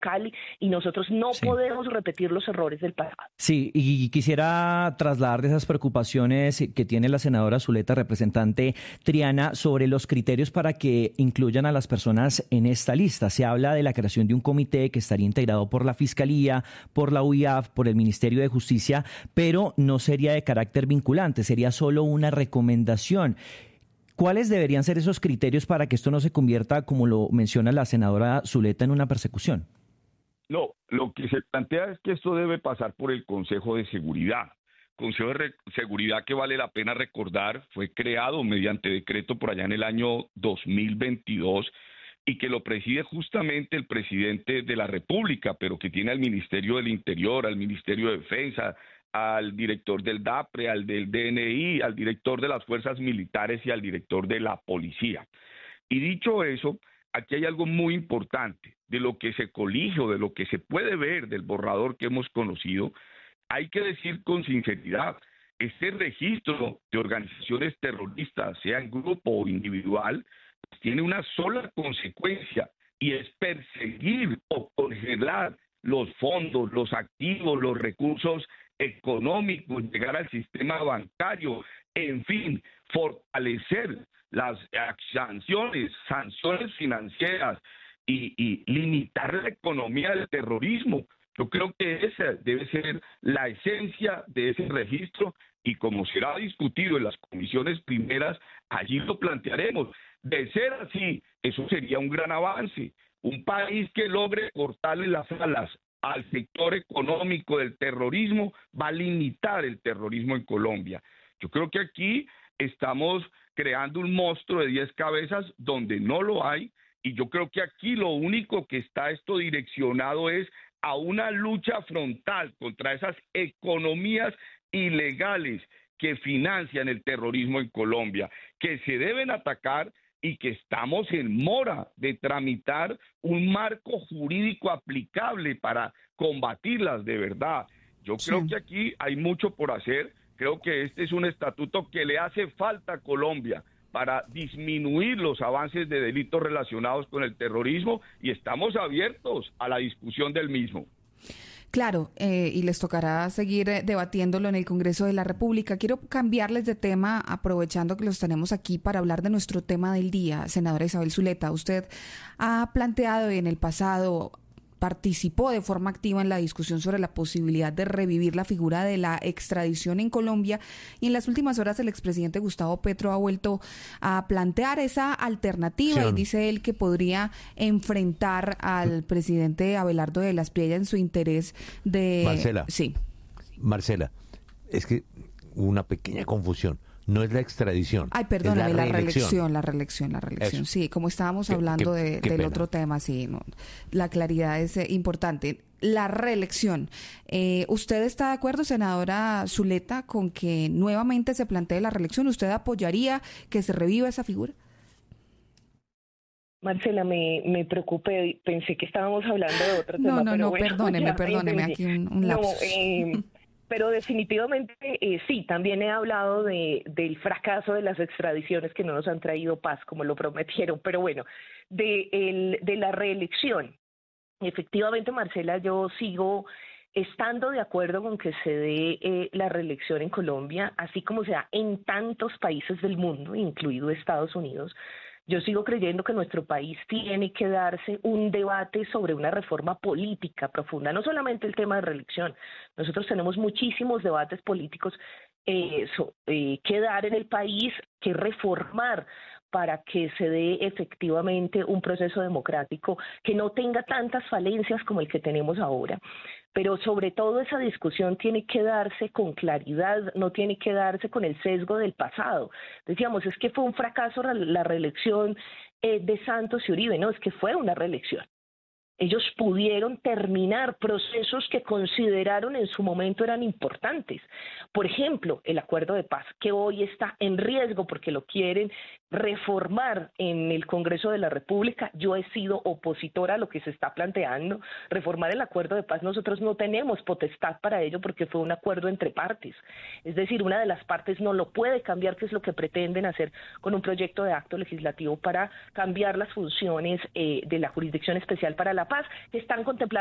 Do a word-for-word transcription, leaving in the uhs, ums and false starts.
Cali, y nosotros no Sí. podemos repetir los errores del pasado. Sí, y quisiera trasladar de esas preocupaciones que tiene la senadora Zuleta, representante Triana, sobre los criterios para que incluyan a las personas en esta lista. Se habla de la creación de un comité que estaría integrado por la Fiscalía, por la U I A F, por el Ministerio de Justicia, pero no sería de carácter vinculante, sería solo una recomendación. ¿Cuáles deberían ser esos criterios para que esto no se convierta, como lo menciona la senadora Zuleta, en una persecución? No, lo que se plantea es que esto debe pasar por el Consejo de Seguridad. Consejo de Re- Seguridad, que vale la pena recordar, fue creado mediante decreto por allá en el año dos mil veintidós y que lo preside justamente el presidente de la República, pero que tiene al Ministerio del Interior, al Ministerio de Defensa, al director del DAPRE, al del D N I, al director de las Fuerzas Militares y al director de la Policía. Y dicho eso, aquí hay algo muy importante. De lo que se colige o de lo que se puede ver del borrador que hemos conocido, hay que decir con sinceridad, este registro de organizaciones terroristas, sea en grupo o individual, tiene una sola consecuencia, y es perseguir o congelar los fondos, los activos, los recursos económicos, llegar al sistema bancario, en fin, fortalecer las sanciones, sanciones financieras y, y limitar la economía del terrorismo. Yo creo que esa debe ser la esencia de ese registro, y como será discutido en las comisiones primeras, allí lo plantearemos. De ser así, eso sería un gran avance. Un país que logre cortarle las alas al sector económico del terrorismo va a limitar el terrorismo en Colombia. Yo creo que aquí estamos creando un monstruo de diez cabezas donde no lo hay, y yo creo que aquí lo único que está esto direccionado es a una lucha frontal contra esas economías ilegales que financian el terrorismo en Colombia, que se deben atacar, y que estamos en mora de tramitar un marco jurídico aplicable para combatirlas de verdad. Yo Sí. creo que aquí hay mucho por hacer. Creo que este es un estatuto que le hace falta a Colombia para disminuir los avances de delitos relacionados con el terrorismo, y estamos abiertos a la discusión del mismo. Claro, eh, y les tocará seguir eh, debatiéndolo en el Congreso de la República. Quiero cambiarles de tema, aprovechando que los tenemos aquí para hablar de nuestro tema del día. Senadora Isabel Zuleta, usted ha planteado en el pasado, participó de forma activa en la discusión sobre la posibilidad de revivir la figura de la extradición en Colombia, y en las últimas horas el expresidente Gustavo Petro ha vuelto a plantear esa alternativa, Sí. y dice él que podría enfrentar al presidente Abelardo de la Espriella en su interés de... Marcela. Sí. Marcela, es que hubo una pequeña confusión. No es la extradición. Ay, es perdóname, la, reelección. reelección, la reelección, la reelección. Eso. Sí, como estábamos Qué- hablando qué- de, qué del pena. otro tema, sí, no, la claridad es eh, importante. La reelección. Eh, ¿Usted está de acuerdo, senadora Zuleta, con que nuevamente se plantee la reelección? ¿Usted apoyaría que se reviva esa figura? Marcela, me, me preocupé, pensé que estábamos hablando de otro No, tema, no, pero no, bueno, perdóneme, ya perdóneme, entendí. aquí un, un No, lapsus. eh, pero definitivamente eh, sí, también he hablado de, del fracaso de las extradiciones que no nos han traído paz, como lo prometieron, pero bueno, de, el, de la reelección. Efectivamente, Marcela, yo sigo estando de acuerdo con que se dé eh, la reelección en Colombia, así como se da en tantos países del mundo, incluido Estados Unidos. Yo sigo creyendo que nuestro país tiene que darse un debate sobre una reforma política profunda, no solamente el tema de reelección. Nosotros tenemos muchísimos debates políticos eh, so, eh, que dar en el país, que reformar para que se dé efectivamente un proceso democrático que no tenga tantas falencias como el que tenemos ahora. Pero sobre todo esa discusión tiene que darse con claridad, no tiene que darse con el sesgo del pasado. Decíamos, es que fue un fracaso la reelección eh, de Santos y Uribe. No, es que fue una reelección. Ellos pudieron terminar procesos que consideraron en su momento eran importantes. Por ejemplo, el acuerdo de paz, que hoy está en riesgo porque lo quieren reformar en el Congreso de la República. Yo he sido opositora a lo que se está planteando. Reformar el acuerdo de paz, nosotros no tenemos potestad para ello porque fue un acuerdo entre partes. Es decir, una de las partes no lo puede cambiar, que es lo que pretenden hacer con un proyecto de acto legislativo para cambiar las funciones eh, de la Jurisdicción Especial para la etapas que están contempladas